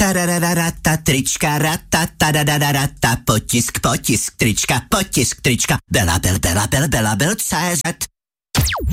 tarararata, trička, rata, tadadadadata, potisk, trička, Bela Bel, CZ.